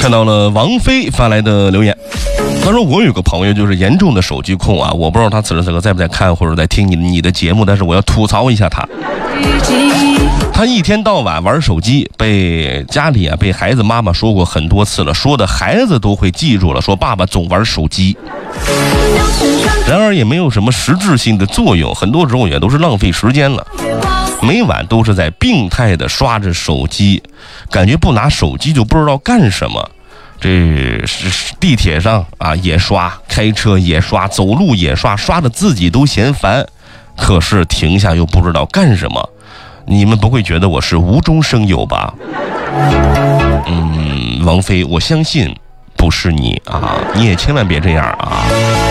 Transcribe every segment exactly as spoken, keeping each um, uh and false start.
看到了王菲发来的留言，他说我有个朋友就是严重的手机控啊，我不知道他此时此刻在不在看或者在听你你的节目，但是我要吐槽一下他。他一天到晚玩手机，被家里啊被孩子妈妈说过很多次了，说的孩子都会记住了，说爸爸总玩手机。然而也没有什么实质性的作用，很多时候也都是浪费时间了。每晚都是在病态的刷着手机，感觉不拿手机就不知道干什么。这是地铁上啊也刷，开车也刷，走路也刷，刷的自己都嫌烦，可是停下又不知道干什么。你们不会觉得我是无中生有吧？嗯，王菲，我相信不是你啊，你也千万别这样啊。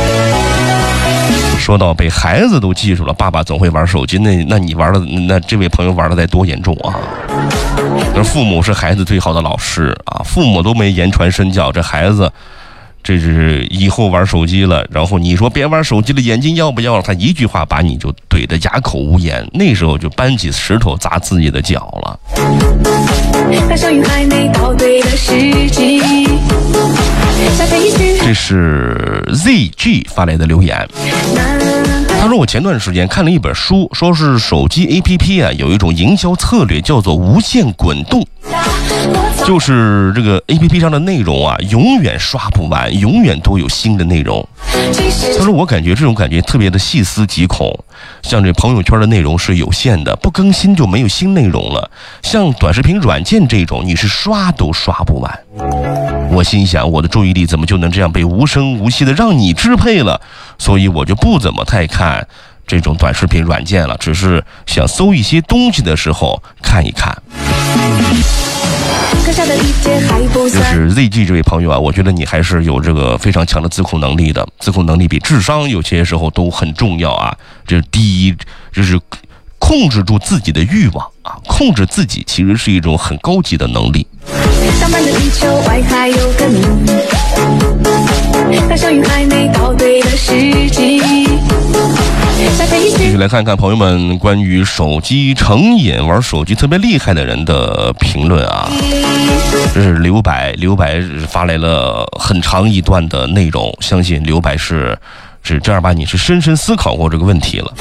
说到被孩子都记住了，爸爸总会玩手机，那那你玩的，那这位朋友玩的得多严重啊？那父母是孩子最好的老师啊，父母都没言传身教，这孩子这是以后玩手机了，然后你说别玩手机了，眼睛要不要了？他一句话把你就怼得哑口无言，那时候就搬起石头砸自己的脚了。这是 Z G 发来的留言，他说我前段时间看了一本书，说是手机 A P P 啊有一种营销策略叫做无限滚动，就是这个 A P P 上的内容啊永远刷不完，永远都有新的内容。他说我感觉这种感觉特别的细思极恐，像这朋友圈的内容是有限的，不更新就没有新内容了，像短视频软件这种你是刷都刷不完。我心想我的注意力怎么就能这样被无声无息的让你支配了，所以我就不怎么太看这种短视频软件了，只是想搜一些东西的时候看一看。就是 Z G 这位朋友啊，我觉得你还是有这个非常强的自控能力的，自控能力比智商有些时候都很重要啊。这是第一，就是控制住自己的欲望啊，控制自己其实是一种很高级的能力。上班的地球外还有个你，大小雨还没到对的时机。继续来看看朋友们关于手机成瘾、玩手机特别厉害的人的评论啊。这是刘白，刘白发来了很长一段的内容，相信刘白是是正儿八经是深深思考过这个问题了。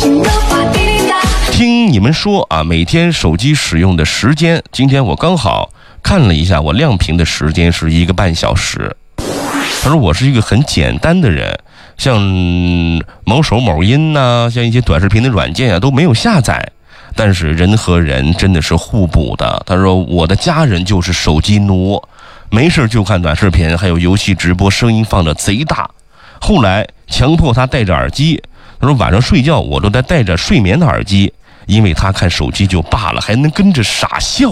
听你们说啊，每天手机使用的时间，今天我刚好看了一下，我亮屏的时间是一个半小时。他说我是一个很简单的人，像某手某音呐、啊，像一些短视频的软件啊都没有下载，但是人和人真的是互补的。他说我的家人就是手机奴，没事就看短视频，还有游戏直播，声音放得贼大。后来强迫他戴着耳机，他说晚上睡觉我都在戴着睡眠的耳机，因为他看手机就罢了，还能跟着傻笑。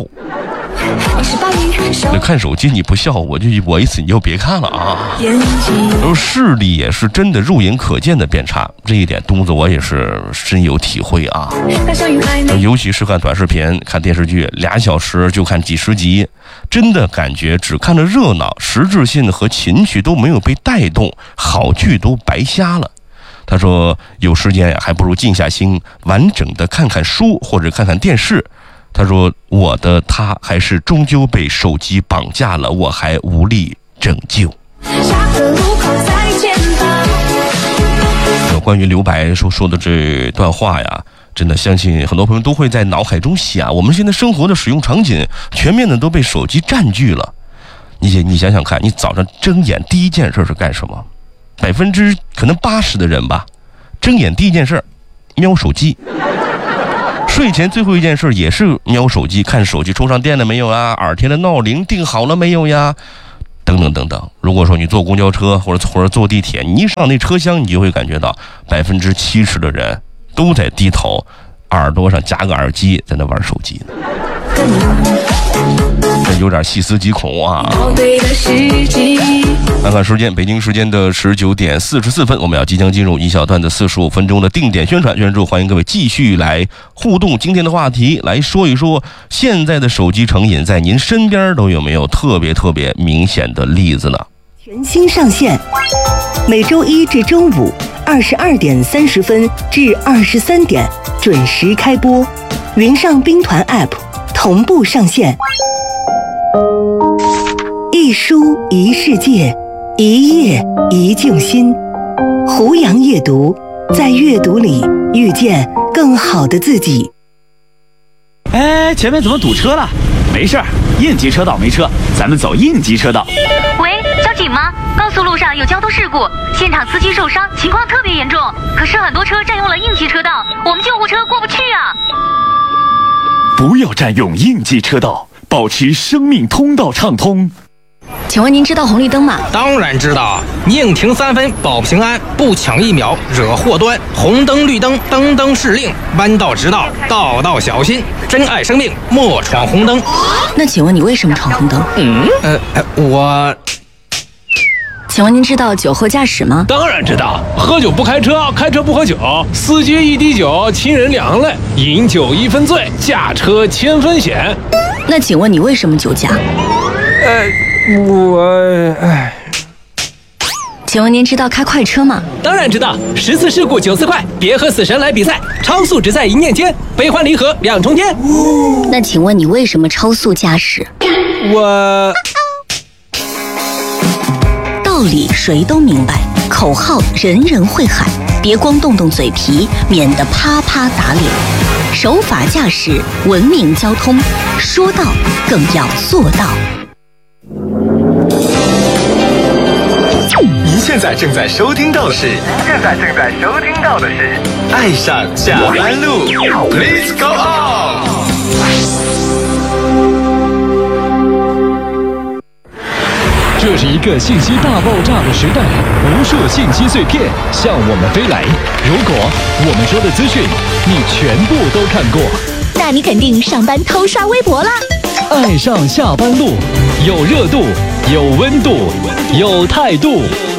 那看手机你不笑，我就我一次你就别看了啊。然后视力也是真的肉眼可见的变差，这一点东子我也是深有体会啊。尤其是看短视频、看电视剧，俩小时就看几十集，真的感觉只看着热闹，实质性和情绪都没有被带动，好剧都白瞎了。他说有时间呀，还不如静下心，完整的看看书或者看看电视。他说我的他还是终究被手机绑架了，我还无力拯救。关于刘白说说的这段话呀，真的相信很多朋友都会在脑海中想，我们现在生活的使用场景全面的都被手机占据了。你你想想看，你早上睁眼第一件事是干什么？百分之可能八十的人吧，睁眼第一件事瞄手机。睡前最后一件事也是瞄手机，看手机充上电了没有啊，耳贴的闹铃定好了没有呀，等等等等。如果说你坐公交车或者或者坐地铁，你一上那车厢，你就会感觉到百分之七十的人都在低头，耳朵上夹个耳机在那玩手机呢。这有点细思极恐啊！看看时间，北京时间的十九点四十四分，我们要即将进入一小段的四十五分钟的定点宣传。宣传之后，欢迎各位继续来互动今天的话题，来说一说现在的手机成瘾在您身边都有没有特别特别明显的例子呢？ 全新上线，每周一至周五二十二点三十分至二十三点准时开播，云上兵团 App 同步上线。一一书一世界，一页一静心。胡杨夜读，在阅读里遇见更好的自己。 哎，前面怎么堵车了？没事儿，应急车道没车，咱们走应急车道。 喂，交警吗？高速路上有交通事故，现场司机受伤，情况特别严重。可是很多车占用了应急车道，我们救护车过不去啊！ 不要占用应急车道，保持生命通道畅通。 请问您知道红绿灯吗？ 当然知道，宁停三分保平安，不抢一秒惹祸端。红灯绿灯灯灯是令，弯道直道道道小心。珍爱生命，莫闯红灯。 那请问你为什么闯红灯？ 嗯，呃，我。 请问您知道酒后驾驶吗？ 当然知道，喝酒不开车，开车不喝酒，司机一滴酒，亲人两泪，饮酒一分醉，驾车千分险。 那请问你为什么酒驾？ 呃，我，哎。 请问您知道开快车吗？ 当然知道，十次事故九次快，别和死神来比赛，超速只在一念间，悲欢离合两重天。 那请问你为什么超速驾驶？ 我。 道理谁都明白，口号人人会喊，别光动动嘴皮，免得啪啪打脸。守法驾驶，文明交通，说到更要做到。 您现在正在收听到的是， 现在正在收听到的是 《爱上下班路》 ，Let's go on。 这是一个信息大爆炸的时代，无数信息碎片向我们飞来。如果我们说的资讯你全部都看过， 那你肯定上班偷刷微博啦。 爱上下班路，有热度，有温度，有态度。